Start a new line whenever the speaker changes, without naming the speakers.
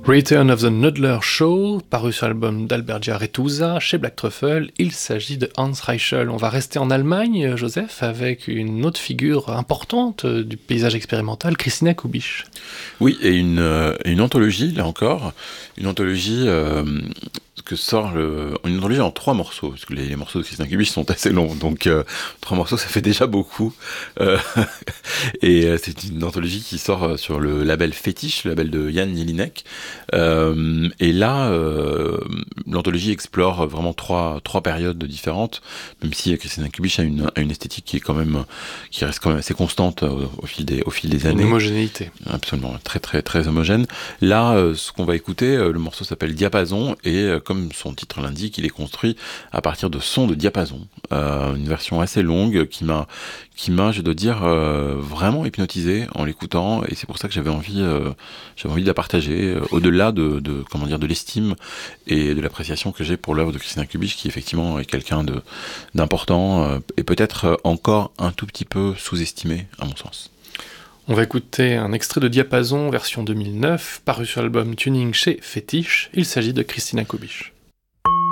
Return of the Noodler Show, paru sur l'album d'Albergia Retusa, chez Black Truffle. Il s'agit de Hans Reichel. On va rester en Allemagne, Joseph, avec une autre figure importante du paysage expérimental, Christina Kubisch.
Oui, et une anthologie, là encore, une anthologie une anthologie en 3 morceaux, parce que les morceaux de Christina Kubisch sont assez longs, donc 3 morceaux, ça fait déjà beaucoup. Et c'est une anthologie qui sort sur le label Fétiche, le label de Jan Jelinek. Et là, l'anthologie explore vraiment trois périodes différentes, même si Christina Kubisch a une esthétique qui reste quand même assez constante au fil des années.
Une homogénéité.
Absolument, très très très homogène. Là, ce qu'on va écouter, le morceau s'appelle Diapason, et comme son titre l'indique, il est construit à partir de sons de diapason. Une version assez longue qui m'a, je dois dire, vraiment hypnotisé en l'écoutant, et c'est pour ça que j'avais envie de la partager, au-delà de l'estime et de l'appréciation que j'ai pour l'œuvre de Christina Kubisch, qui effectivement est quelqu'un d'important, et peut-être encore un tout petit peu sous-estimé, à mon sens.
On va écouter un extrait de Diapason, version 2009, paru sur l'album Tuning chez Fétiche. Il s'agit de Christina Kubisch.